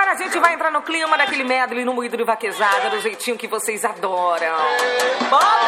agora a gente vai entrar no clima daquele medley no moído de vaquejada, do jeitinho que vocês adoram. Bora!